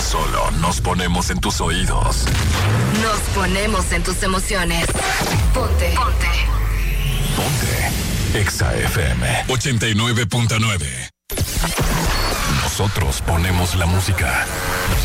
solo nos ponemos en tus oídos. Nos ponemos en tus emociones. Ponte. Exa FM 89.9. Nosotros ponemos la música.